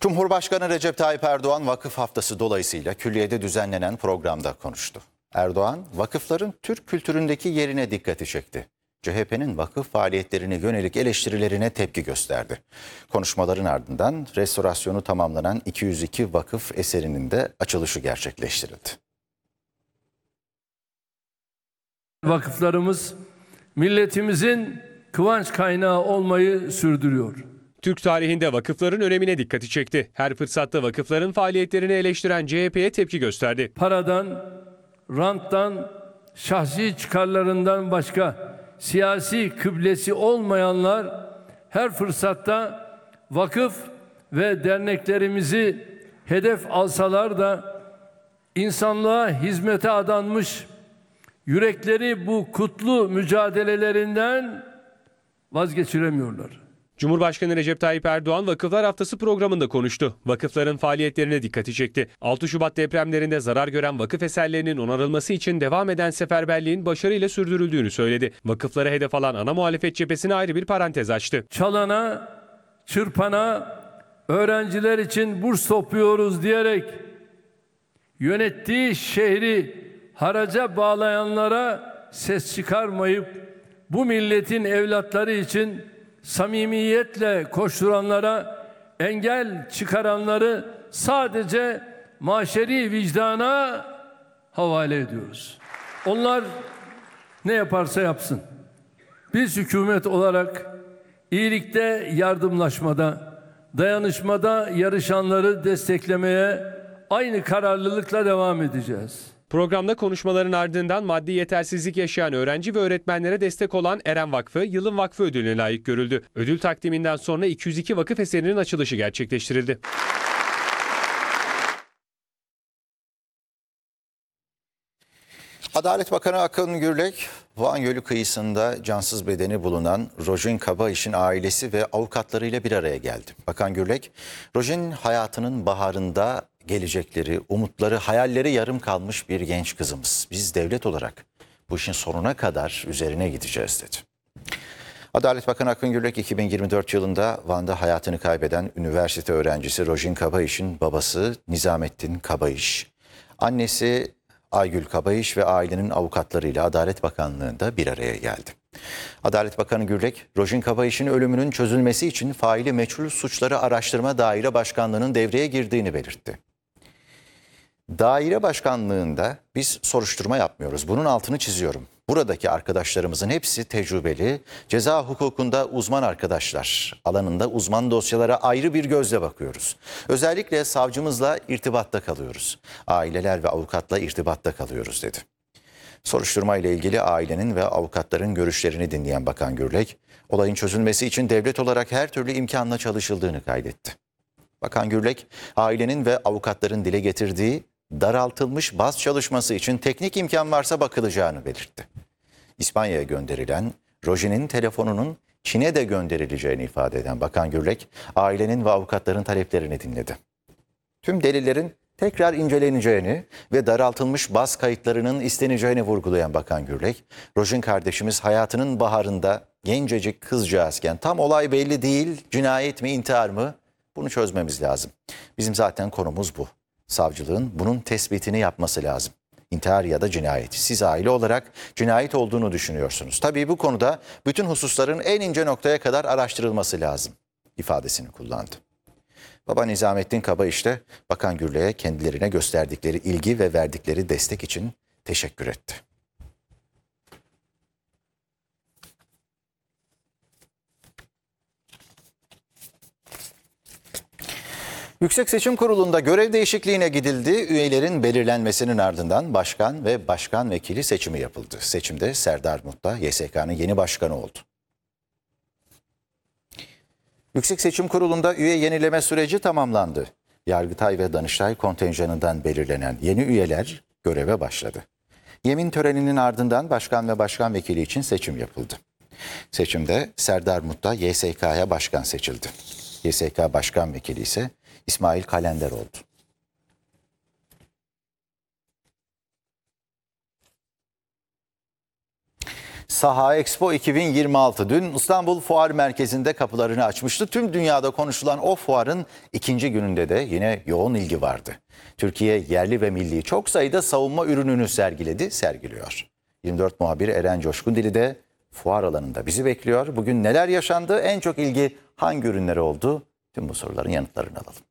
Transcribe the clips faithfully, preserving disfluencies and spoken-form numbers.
Cumhurbaşkanı Recep Tayyip Erdoğan vakıf haftası dolayısıyla külliyede düzenlenen programda konuştu. Erdoğan, vakıfların Türk kültüründeki yerine dikkati çekti. C H P'nin vakıf faaliyetlerine yönelik eleştirilerine tepki gösterdi. Konuşmaların ardından restorasyonu tamamlanan iki yüz iki vakıf eserinin de açılışı gerçekleştirildi. Vakıflarımız milletimizin kıvanç kaynağı olmayı sürdürüyor. Türk tarihinde vakıfların önemine dikkati çekti. Her fırsatta vakıfların faaliyetlerini eleştiren C H P'ye tepki gösterdi. Paradan, ranttan, şahsi çıkarlarından başka siyasi kıblesi olmayanlar her fırsatta vakıf ve derneklerimizi hedef alsalar da insanlığa hizmete adanmış, yürekleri bu kutlu mücadelelerinden vazgeçiremiyorlar. Cumhurbaşkanı Recep Tayyip Erdoğan Vakıflar Haftası programında konuştu. Vakıfların faaliyetlerine dikkati çekti. altı Şubat depremlerinde zarar gören vakıf eserlerinin onarılması için devam eden seferberliğin başarıyla sürdürüldüğünü söyledi. Vakıflara hedef alan ana muhalefet cephesine ayrı bir parantez açtı. Çalana, çırpana, öğrenciler için burs topluyoruz diyerek yönettiği şehri haraca bağlayanlara ses çıkarmayıp bu milletin evlatları için samimiyetle koşturanlara, engel çıkaranları sadece maşeri vicdana havale ediyoruz. Onlar ne yaparsa yapsın. Biz hükümet olarak iyilikte yardımlaşmada, dayanışmada yarışanları desteklemeye aynı kararlılıkla devam edeceğiz. Programda konuşmaların ardından maddi yetersizlik yaşayan öğrenci ve öğretmenlere destek olan Eren Vakfı, Yılın Vakfı ödülüne layık görüldü. Ödül takdiminden sonra iki yüz iki vakıf eserinin açılışı gerçekleştirildi. Adalet Bakanı Akın Gürlek, Van Gölü kıyısında cansız bedeni bulunan Rojin Kabayiş'in ailesi ve avukatlarıyla bir araya geldi. Bakan Gürlek, Rojin hayatının baharında gelecekleri, umutları, hayalleri yarım kalmış bir genç kızımız. Biz devlet olarak bu işin sonuna kadar üzerine gideceğiz dedi. Adalet Bakanı Akın Gürlek iki bin yirmi dört yılında Van'da hayatını kaybeden üniversite öğrencisi Rojin Kabayiş'in babası Nizamettin Kabayiş, annesi Aygül Kabayiş ve ailenin avukatlarıyla Adalet Bakanlığı'nda bir araya geldi. Adalet Bakanı Gürlek, Rojin Kabayiş'in ölümünün çözülmesi için faili meçhul suçları araştırma daire başkanlığının devreye girdiğini belirtti. Daire başkanlığında biz soruşturma yapmıyoruz. Bunun altını çiziyorum. Buradaki arkadaşlarımızın hepsi tecrübeli, ceza hukukunda uzman arkadaşlar. Alanında uzman dosyalara ayrı bir gözle bakıyoruz. Özellikle savcımızla irtibatta kalıyoruz. Aileler ve avukatla irtibatta kalıyoruz dedi. Soruşturma ile ilgili ailenin ve avukatların görüşlerini dinleyen Bakan Gürlek, olayın çözülmesi için devlet olarak her türlü imkanla çalışıldığını kaydetti. Bakan Gürlek, ailenin ve avukatların dile getirdiği daraltılmış baz çalışması için teknik imkan varsa bakılacağını belirtti. İspanya'ya gönderilen Rojin'in telefonunun Çin'e de gönderileceğini ifade eden Bakan Gürlek, ailenin ve avukatların taleplerini dinledi. Tüm delillerin tekrar inceleneceğini ve daraltılmış baz kayıtlarının isteneceğini vurgulayan Bakan Gürlek, Rojin kardeşimiz hayatının baharında gencecik kızcağızken tam olay belli değil, cinayet mi intihar mı? Bunu çözmemiz lazım. Bizim zaten konumuz bu. Savcılığın bunun tespitini yapması lazım. İntihar ya da cinayet. Siz aile olarak cinayet olduğunu düşünüyorsunuz. Tabii bu konuda bütün hususların en ince noktaya kadar araştırılması lazım ifadesini kullandı. Baba Nizamettin Kabayiş de Bakan Gürlek'e kendilerine gösterdikleri ilgi ve verdikleri destek için teşekkür etti. Yüksek Seçim Kurulu'nda görev değişikliğine gidildi. Üyelerin belirlenmesinin ardından başkan ve başkan vekili seçimi yapıldı. Seçimde Serdar Mutlu Y S K'nın yeni başkanı oldu. Yüksek Seçim Kurulu'nda üye yenileme süreci tamamlandı. Yargıtay ve Danıştay kontenjanından belirlenen yeni üyeler göreve başladı. Yemin töreninin ardından başkan ve başkan vekili için seçim yapıldı. Seçimde Serdar Mutlu Y S K'ya başkan seçildi. Y S K başkan vekili ise İsmail Kalender oldu. Saha Expo iki bin yirmi altı dün İstanbul Fuar Merkezi'nde kapılarını açmıştı. Tüm dünyada konuşulan o fuarın ikinci gününde de yine yoğun ilgi vardı. Türkiye yerli ve milli çok sayıda savunma ürününü sergiledi, sergiliyor. yirmi dört muhabiri Eren Coşkundili de fuar alanında bizi bekliyor. Bugün neler yaşandı, en çok ilgi hangi ürünlere oldu? Tüm bu soruların yanıtlarını alalım.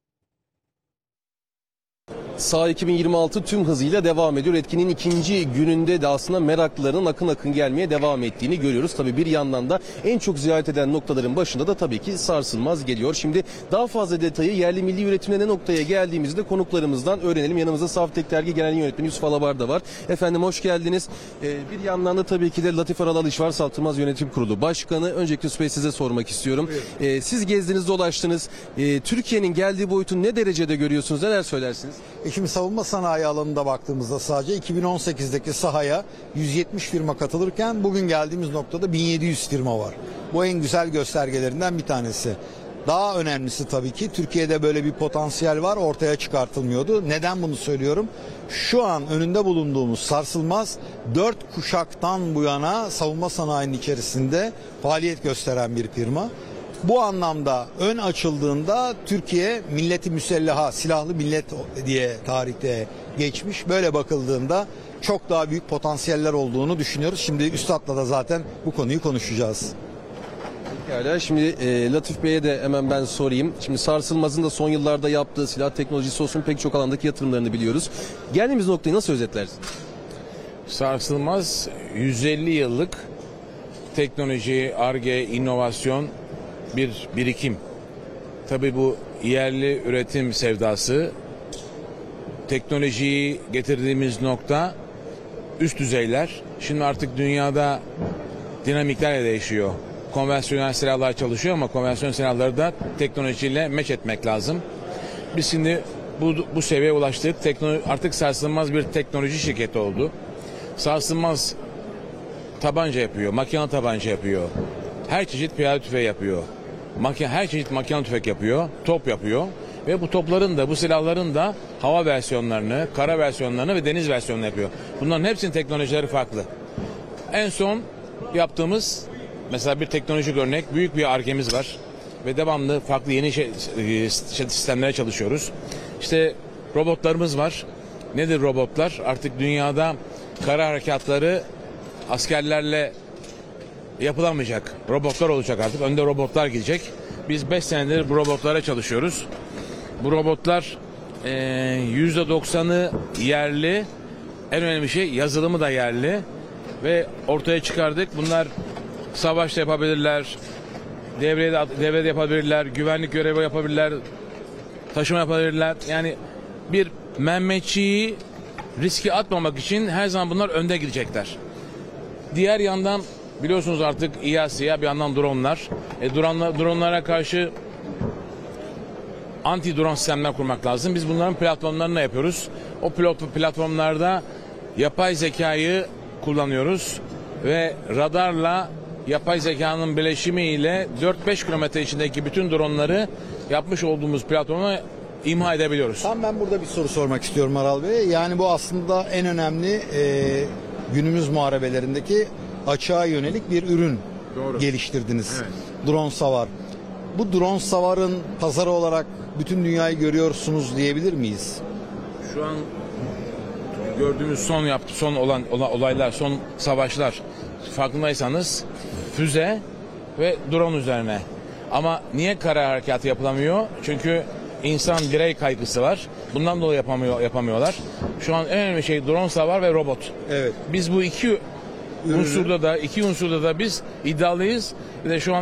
Saha iki bin yirmi altı tüm hızıyla devam ediyor. Etkinin ikinci gününde de aslında meraklıların akın akın gelmeye devam ettiğini görüyoruz. Tabii bir yandan da en çok ziyaret eden noktaların başında da tabii ki Sarsılmaz geliyor. Şimdi daha fazla detayı yerli milli üretimine ne noktaya geldiğimizde konuklarımızdan öğrenelim. Yanımızda Saftek Dergi Genel Yönetmeni Yusuf Alabar da var. Efendim hoş geldiniz. Ee, bir yandan da tabii ki de Latif Aral Alış var. Sarsılmaz Yönetim Kurulu Başkanı. Öncelikle Yusuf Bey size sormak istiyorum. Ee, siz gezdiniz dolaştınız. Ee, Türkiye'nin geldiği boyutu ne derecede görüyorsunuz? Neler söylersiniz? E şimdi savunma sanayi alanında baktığımızda sadece iki bin on sekizdeki sahaya yüz yetmiş firma katılırken bugün geldiğimiz noktada bin yedi yüz firma var. Bu en güzel göstergelerinden bir tanesi. Daha önemlisi tabii ki Türkiye'de böyle bir potansiyel var, ortaya çıkartılmıyordu. Neden bunu söylüyorum? Şu an önünde bulunduğumuz Sarsılmaz dört kuşaktan bu yana savunma sanayinin içerisinde faaliyet gösteren bir firma. Bu anlamda ön açıldığında Türkiye milleti müsellaha, silahlı millet diye tarihte geçmiş. Böyle bakıldığında çok daha büyük potansiyeller olduğunu düşünüyoruz. Şimdi Üstad'la da zaten bu konuyu konuşacağız. Pekala. Şimdi e, Latif Bey'e de hemen ben sorayım. Şimdi Sarsılmaz'ın da son yıllarda yaptığı silah teknolojisi olsun pek çok alandaki yatırımlarını biliyoruz. Geldiğimiz noktayı nasıl özetlersin? Sarsılmaz yüz elli yıllık teknoloji, Ar-Ge, inovasyon bir birikim. Tabii bu yerli üretim sevdası, teknolojiyi getirdiğimiz nokta üst düzeyler. Şimdi artık dünyada dinamikler de değişiyor. Konvansiyonel silahlar çalışıyor ama konvansiyonel silahları da teknolojiyle meç etmek lazım. Biz şimdi bu, bu seviyeye ulaştık. Teknoloji, artık Sarsılmaz bir teknoloji şirketi oldu. Sarsılmaz tabanca yapıyor, makine tabanca yapıyor. Her çeşit piyade tüfeği yapıyor. Makine, her çeşit makine tüfek yapıyor, top yapıyor. Ve bu topların da, bu silahların da hava versiyonlarını, kara versiyonlarını ve deniz versiyonlarını yapıyor. Bunların hepsinin teknolojileri farklı. En son yaptığımız mesela bir teknolojik örnek, büyük bir Ar-Ge'miz var. Ve devamlı farklı yeni şey, sistemlere çalışıyoruz. İşte robotlarımız var. Nedir robotlar? Artık dünyada kara harekatları askerlerle yapılamayacak. Robotlar olacak artık. Önde robotlar gidecek. Biz beş senedir bu robotlara çalışıyoruz. Bu robotlar e, yüzde doksanı yerli. En önemli şey yazılımı da yerli. Ve ortaya çıkardık. Bunlar savaşta yapabilirler. Devrede, devrede yapabilirler. Güvenlik görevi yapabilirler. Taşıma yapabilirler. Yani bir Mehmetçiği riske atmamak için her zaman bunlar önde gidecekler. Diğer yandan biliyorsunuz artık İHA, SİHA, bir yandan dronlar. E, dronlar, dronlara karşı anti drone sistemler kurmak lazım. Biz bunların platformlarını yapıyoruz. O pilot platformlarda yapay zekayı kullanıyoruz ve radarla yapay zekanın birleşimiyle dört beş kilometre içindeki bütün dronları yapmış olduğumuz platforma imha edebiliyoruz. Tam ben burada bir soru sormak istiyorum Aral Bey. Yani bu aslında en önemli e, günümüz muharebelerindeki açığa yönelik bir ürün Doğru. geliştirdiniz. Evet. Drone savar. Bu drone savarın pazarı olarak bütün dünyayı görüyorsunuz diyebilir miyiz? Şu an gördüğümüz son yaptı, son olan olaylar, son savaşlar farkındaysanız füze ve drone üzerine. Ama niye kara harekatı yapılamıyor? Çünkü insan birey kaygısı var. Bundan dolayı yapamıyor, yapamıyorlar. Şu an en önemli şey drone savar ve robot. Evet. Biz bu iki unsurda da iki unsurda da biz iddialıyız. Bir de şu an